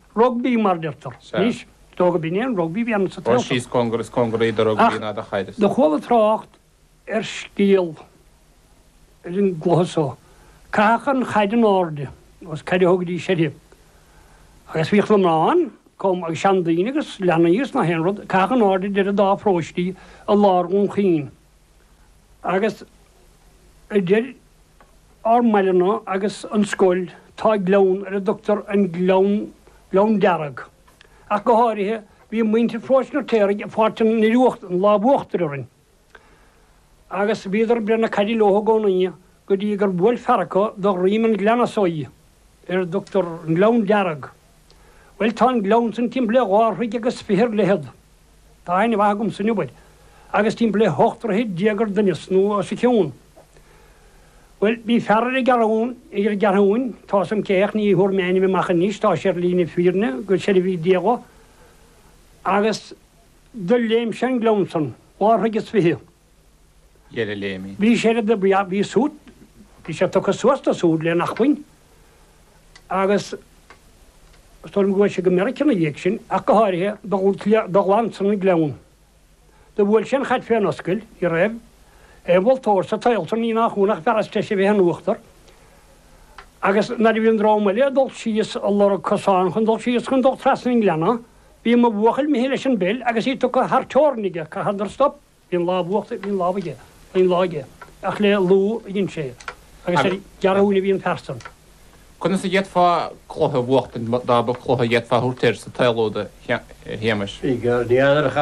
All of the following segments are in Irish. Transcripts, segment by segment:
rugby mar dirtar. Nís tóga bíon rugby bhíanana sa Ó síos congress idir rugby na a chaidir. Do chola trácht scíal in glosó. Cachan chaidan áde, os caidir hogadí sédí. Agus bhíoch lemrán, com ag seandaín agus leanaíos na henrod, cachan áde de a dá próistí a lárún chín. Agus idir meilena agus an scoil tá glón a doctor an glón dearag. Ach go háirithe bhí muinte fráisna téirigh a fátan na rucht an lábhuachtarin. Agus bhíidir brena cadí lótha gónaí go dtí gur bhfuil ferracha do riman gleanasóí doctor an glón dearag. Well tá an glón san timp le gháirthaigh agus fihir lehead. Tá aine bhagam san nubaid. Agus timp le hochtarthaid déagar duine snú a sa ceún. Well, bí ferrar i garún, tá sam ceach ní húr meini me machan níos, tá sér lína fírne, go sér bhí dégo, agus do léim sen glónsan, bárthagus fihi. Iar a léimi. Bhí sér de bhí súd, bhí sé tucha suasta súd le nachfuin, agus storm go sé go mericna dhéic sin, ach go háirithe do lansan na glón. Do bhfuil sin chaid féan oscail i raibh, bhil tóir sa tailtar ní nachúnach ferraste sé bhé an uachtar. Agus na bhíon rámaile dul síos a lera cosán chun dul síos chun dul trasning lena, bhí mo bhuachail mi héile sin bil, agus í tucha thar teórnige ca hadar stop, bhíon lábhuachta, bhíon lábhaige, bhíon láige, ach le lú gin sé. Agus gearúna bhíon person. Conna sa dhéad fá chlotha bhuachtain dá ba chlotha dhéad fá húrtéir sa tailóda héimeis. Igar díadar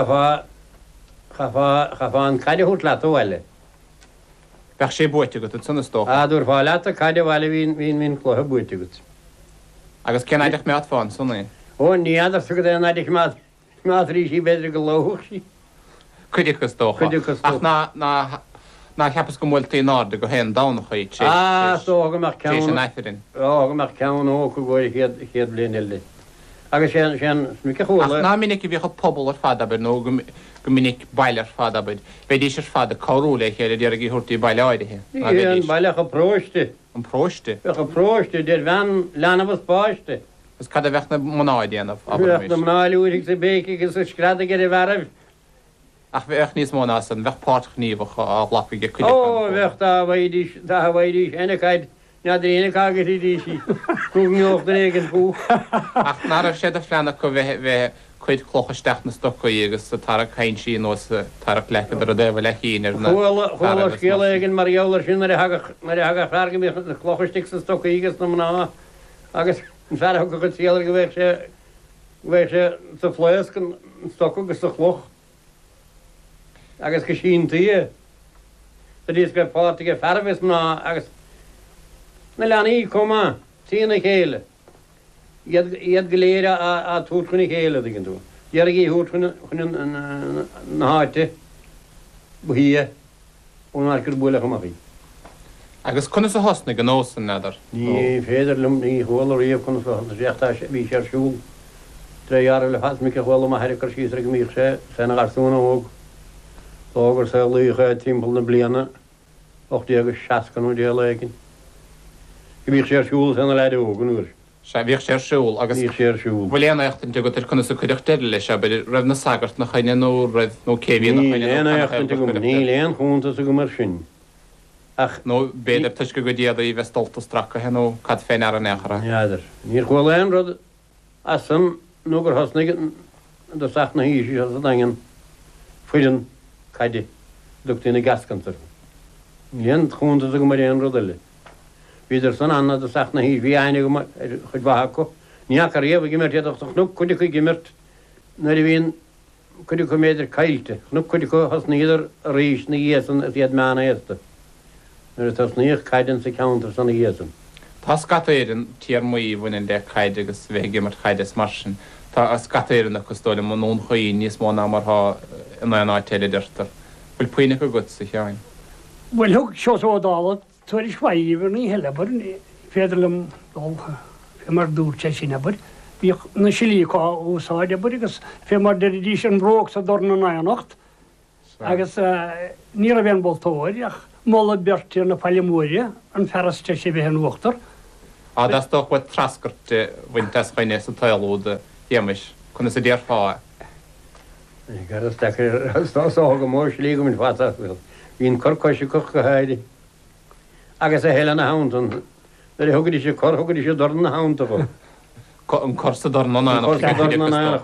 chafáin caiide hút le óhile. Bech sé buite go sanna stó. Dúr fáile a caiide bhile hín chlotha buite go. Agus cén aideach mead fáin sanna. Ó níadar su go é aideach mead rí sí beidir go láthach sí. Cuidir go stócha. Ach ná cheappas go mhiltaí náda go hen dánach chuid sé. Tógamach ceann. Sé naithrin. Ágamach ceann ó go ggóir chéad blion ildi. Agus sé mice chóla. Ná minic i bhíocha pobl ar fada bid nó go minic baile ar fada bid. Beidir sé fada choúla chéad ar í hurtaí baile áidethe. Íon baile a próiste. An próiste? Bhecha próiste, déir bhean leanamh páiste. Gus cad a bheith na mnáidéanamh. Bheach na mnáiliúigh sa béici agus sa scrada gur i bharah. Ach bheith níos móna san bheith páirch níomh a lapaige chuide. Ó, bheach tá bhaidís enachid neidir éanacha í dísí. Cúgneocht éigen bú. Ach ná sé a fleanna go bheith chuid clochaisteach na stocaí agus sa tarach hain sí nó tarach lecha ar a déh lechéín ar na. Chúla scéala igen mar eolar sin mar haga ferga mé na clochaiste sa stocaí agus na mná agus an fercha go tíalar go bheith sé sa phléas gan stoca agus sa chloch. Agus go sin tí. Tá dís go páirta go fervis ná agus na leanaí comá tína chéile. Iad go léire a túr chuna chéile gin tú. Dear í hút chun na háite buhí ónar gur bula chumachí. Agus chuna sa hosna go nósan nadar. Ní féidir lum ní hóla riomh chuna sa réachta bhí sé siúl. Tréhear le has mice hóla a heiricar síos go míoch sé sena garsúna óg. Tógur sa luúcha timppla na bliana 8 agus 6 ganú dé legin. Go bhíh sé siúil sena leidir ógan úr. Se bhíh sé siúil agus siúil. Bhléanaachtain go tar chuna sa chuideach deile lei se beidir raibh na sagart na chaine nó raibh nó céhíon ní léon chunta sa go mar sin. Ach nó béidir tuis go díad í bheith stolta stracha hen nó cad féin ar an nechara. Idir. Níor chhuiil rud as san nó gur hasnig do saach na híí a dagan fuidan caiide dúchttaí gascantar. Níon chunta go mar éon rudaile. Bhíidir san anna do saach na híí bhí aine go chuid bhaco. Níach a réomh gimmert iadach nó chuide chu gimmert na bhíon chuide chu méidir caiilte. nó chuide chu has níidir a ríis na dhéasan a iad meana éasta. Nuair tas níoch caiidan sa counter sanna dhéasan. Tá scataéiran tíar muí bhain de chaide agus bheith gimmert chaide mar sin. Tá a scataéiran a costóla man nón chuí níos mó ná marth in an áiteile deirtar. Bhfuil puoine go gut sa cheáin. Well, thug seo ódála tuair is bhaíomhar ní heilebar féidirlam fé mar dúrte sin ebar. Bhí na silíá úsáide bar agus fé mar dedí an bróg sa dorna naanacht agus ní a bhéon boltóir ach móla beirtíar na palmúide an ferraste sé bhé an uachtar. das doch wat trascarte wintas chuine sa tailúda dhéimeis chuna sa déar fá. Gar go mór lígo min fata hín corcóisi coch go haide. Agus a héile na hán er thugadí sé chorthagadí sé dorna hánta go. An corsa dorna